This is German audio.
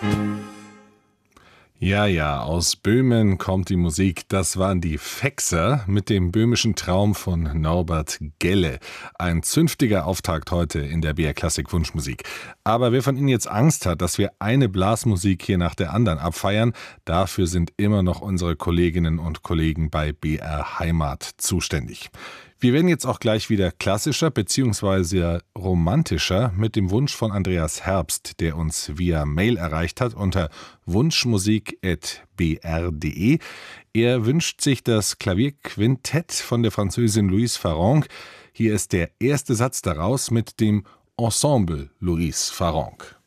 Ja, ja, aus Böhmen kommt die Musik. Das waren die Fexer mit dem böhmischen Traum von Norbert Gelle. Ein zünftiger Auftakt heute in der BR Klassik Wunschmusik. Aber wer von Ihnen jetzt Angst hat, dass wir eine Blasmusik hier nach der anderen abfeiern, dafür sind immer noch unsere Kolleginnen und Kollegen bei BR Heimat zuständig. Wir werden jetzt auch gleich wieder klassischer bzw. romantischer mit dem Wunsch von Andreas Herbst, der uns via Mail erreicht hat unter wunschmusik@br.de. Er wünscht sich das Klavierquintett von der Französin Louise Farrenc. Hier ist der erste Satz daraus mit dem Ensemble Louise Farrenc.